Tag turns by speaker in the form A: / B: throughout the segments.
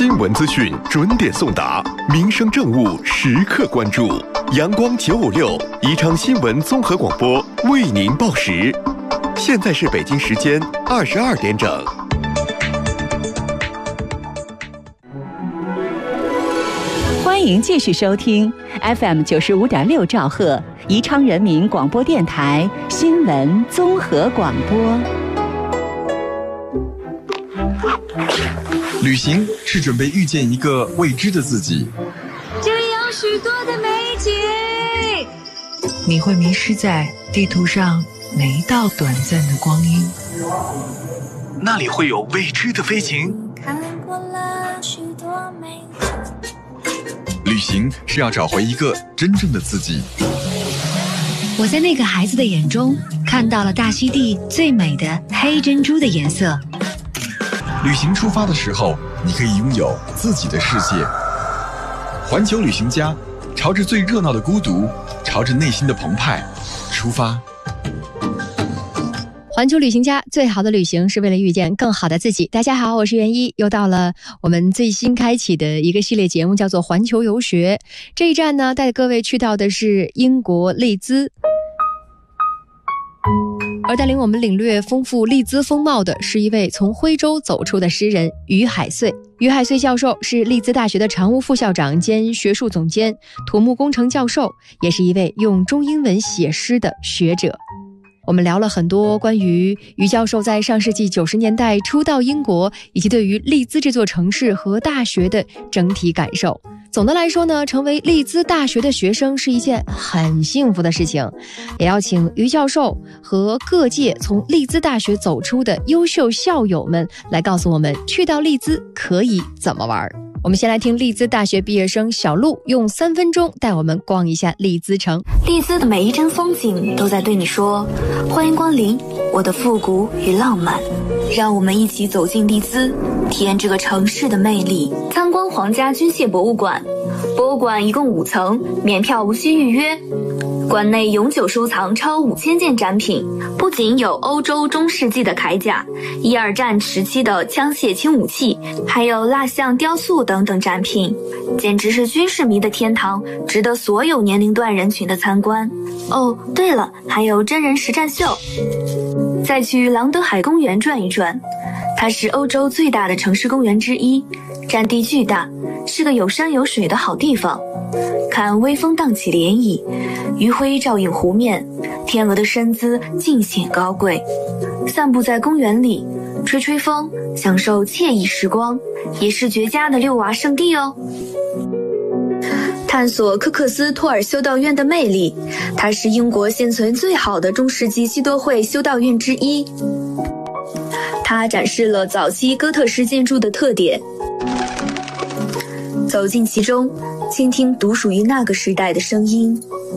A: 新闻资讯准点送达，民生政务时刻关注。阳光956宜昌新闻综合广播为您报时。现在是北京时间22点整。
B: 欢迎继续收听 FM 95.6兆赫宜昌人民广播电台新闻综合广播。
C: 旅行是准备遇见一个未知的自己，
D: 这里有许多的美景，
E: 你会迷失在地图上每一道短暂的光阴，
C: 那里会有未知的飞行。
D: 看过了许多美景。
C: 旅行是要找回一个真正的自己。
E: 我在那个孩子的眼中看到了大溪地最美的黑珍珠的颜色。
C: 旅行出发的时候，你可以拥有自己的世界。环球旅行家，朝着最热闹的孤独，朝着内心的澎湃出发。
F: 环球旅行家，最好的旅行是为了遇见更好的自己。大家好，我是袁一，又到了我们最新开启的一个系列节目，叫做环球游学。这一站呢，带各位去到的是英国利兹，而带领我们领略丰富利兹风貌的是一位从徽州走出的诗人于海穗。于海穗教授是利兹大学的常务副校长兼学术总监，土木工程教授，也是一位用中英文写诗的学者。我们聊了很多关于于教授在上世纪90年代初到英国，以及对于利兹这座城市和大学的整体感受。总的来说呢，成为利兹大学的学生是一件很幸福的事情。也要请于教授和各界从利兹大学走出的优秀校友们来告诉我们，去到利兹可以怎么玩。我们先来听利兹大学毕业生小陆用3分钟带我们逛一下利兹城。
G: 利兹的每一帧风景都在对你说，欢迎光临我的复古与浪漫，让我们一起走进利兹，体验这个城市的魅力。参观皇家军械博物馆，博物馆一共5层，免票无需预约。馆内永久收藏超5000件展品，不仅有欧洲中世纪的铠甲、一二战时期的枪械轻武器，还有蜡像、雕塑等等展品，简直是军事迷的天堂，值得所有年龄段人群的参观。哦，对了，还有真人实战秀。再去朗德海公园转一转，它是欧洲最大的城市公园之一，占地巨大，是个有山有水的好地方。看微风荡起涟漪，余晖照映湖面，天鹅的身姿尽显高贵。散步在公园里，吹吹风，享受惬意时光，也是绝佳的遛娃圣地哦。探索科克斯托尔修道院的魅力，它是英国现存最好的中世纪修道会修道院之一。它展示了早期哥特式建筑的特点。走进其中，倾听独属于那个时代的声音。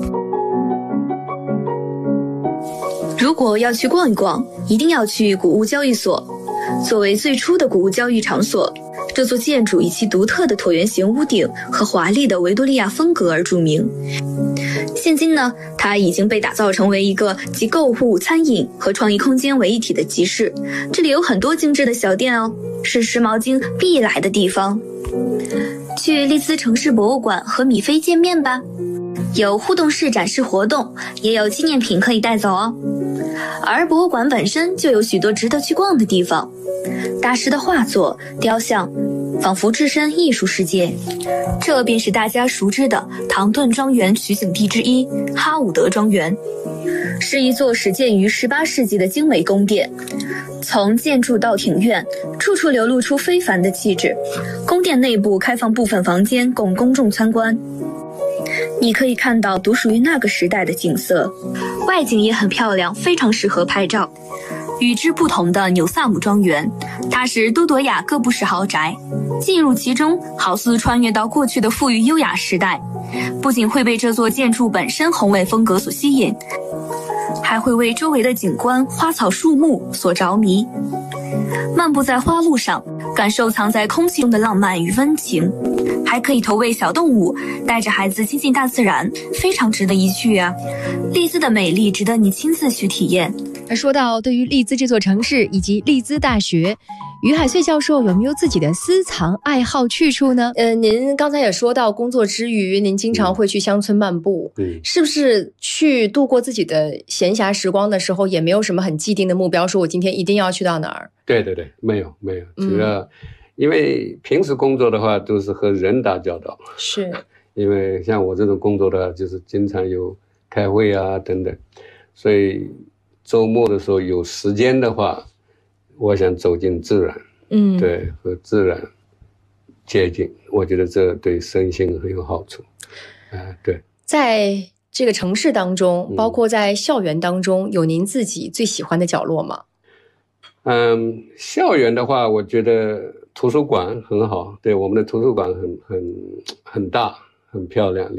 G: 如果要去逛一逛，一定要去古物交易所。作为最初的古物交易场所，这座建筑以其独特的椭圆形屋顶和华丽的维多利亚风格而著名。现今呢，它已经被打造成为一个集购物、餐饮和创意空间为一体的集市。这里有很多精致的小店哦，是时髦精必来的地方。去利兹城市博物馆和米菲见面吧，有互动式展示活动，也有纪念品可以带走哦。而博物馆本身就有许多值得去逛的地方，大师的画作、雕像，仿佛置身艺术世界。这便是大家熟知的唐顿庄园取景地之一——哈伍德庄园，是一座始建于18世纪的精美宫殿。从建筑到庭院，处处流露出非凡的气质。宫殿内部开放部分房间供公众参观，你可以看到独属于那个时代的景色，外景也很漂亮，非常适合拍照。与之不同的纽萨姆庄园，它是都铎亚各布式豪宅，进入其中好似穿越到过去的富裕优雅时代，不仅会被这座建筑本身宏伟风格所吸引，还会为周围的景观、花草树木所着迷。漫步在花路上，感受藏在空气中的浪漫与温情，还可以投喂小动物，带着孩子亲近大自然，非常值得一去啊！利兹的美丽值得你亲自去体验。
F: 说到对于利兹这座城市以及利兹大学， 于海穗教授有没有自己的私藏爱好去处呢？您刚才也说到，工作之余，您经常会去乡村漫步，是不是去度过自己的闲暇时光的时候，也没有什么很既定的目标，说我今天一定要去到哪儿？
H: 对，没有，主要因为平时工作的话都是和人打交道，
F: 是
H: 因为像我这种工作的话，就是经常有开会啊等等，所以周末的时候有时间的话，我想走进自然，对，和自然接近，我觉得这对身心很有好处。对，
F: 在这个城市当中，包括在校园当中，有您自己最喜欢的角落吗？
H: 校园的话，我觉得图书馆很好，对，我们的图书馆很大，很漂亮。